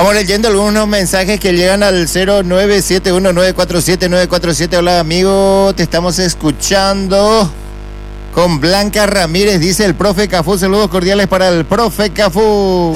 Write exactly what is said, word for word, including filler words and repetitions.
Vamos leyendo algunos mensajes que llegan al cero nueve siete uno nueve cuatro siete nueve cuatro siete. Hola amigo, te estamos escuchando. Con Blanca Ramírez, dice el profe Cafú. Saludos cordiales para el profe Cafú.